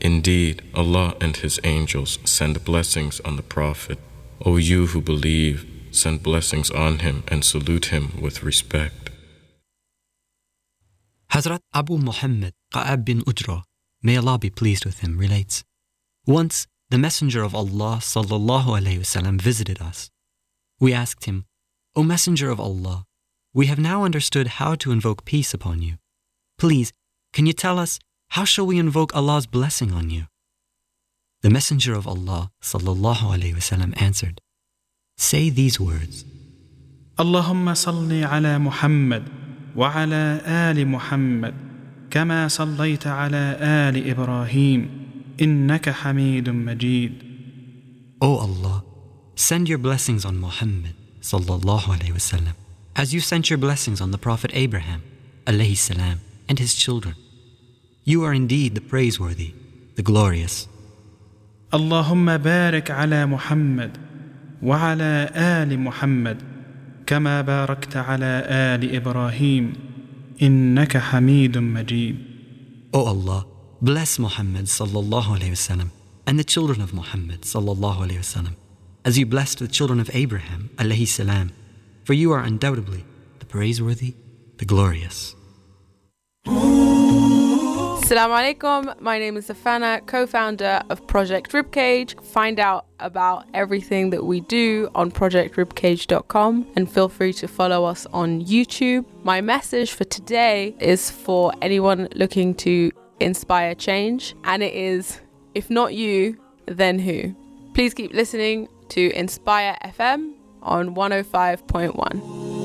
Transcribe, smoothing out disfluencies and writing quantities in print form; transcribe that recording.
Indeed, Allah and His angels send blessings on the Prophet. O you who believe, send blessings on him and salute him with respect. Hazrat Abu Muhammad Ka'ab bin Ujra, may Allah be pleased with him, relates, once the Messenger of Allah sallallahu alayhi wasallam visited us. We asked him, O Messenger of Allah, we have now understood how to invoke peace upon you. Please, can you tell us, how shall we invoke Allah's blessing on you? The Messenger of Allah sallallahu alayhi wasallam answered, say these words, Allahumma salli ala Muhammad wa ala ali Muhammad kama sallayta ala ali Ibrahim innaka Hamidun Majid. O Allah, send your blessings on Muhammad sallallahu alayhi wasallam as you sent your blessings on the Prophet Abraham alayhi salam and his children. You are indeed the praiseworthy, the glorious. Allahumma barik ala Muhammad wa ala ali Muhammad kama barakta ala ali Ibrahim innaka Hamidun Majid. O Allah, bless Muhammad sallallahu alayhi wasallam and the children of Muhammad sallallahu alayhi wasallam as you blessed the children of Abraham alayhi salam, for you are undoubtedly the praiseworthy, the glorious. Assalamu alaikum, my name is Safana, co-founder of Project Ribcage. Find out about everything that we do on projectribcage.com and feel free to follow us on YouTube. My message for today is for anyone looking to inspire change, and it is, if not you, then who? Please keep listening to Inspire FM on 105.1.